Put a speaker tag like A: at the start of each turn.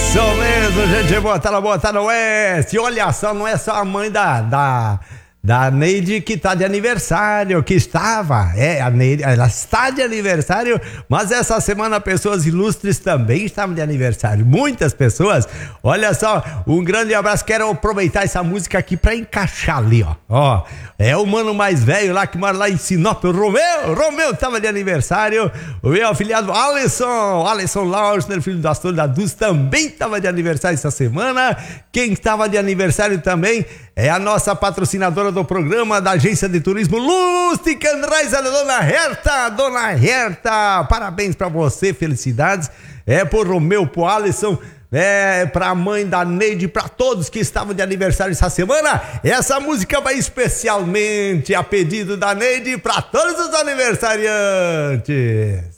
A: Isso mesmo, gente, botar no oeste. Olha só, não é só a mãe da Neide que tá de aniversário, que estava, a Neide, ela está de aniversário, mas essa semana pessoas ilustres também estavam de aniversário, muitas pessoas. Olha só, um grande abraço, quero aproveitar essa música aqui pra encaixar ali, ó, é o mano mais velho lá que mora lá em Sinop, o Romeu tava de aniversário, o meu afilhado Alisson Lausner, filho do Astor da Duz, também tava de aniversário essa semana. Quem estava de aniversário também é a nossa patrocinadora do programa da agência de turismo Lustig Andrade, Dona Herta, parabéns pra você, felicidades, pro Romeu, pro Alisson, pra mãe da Neide, pra todos que estavam de aniversário essa semana. Essa música vai especialmente a pedido da Neide pra todos os aniversariantes.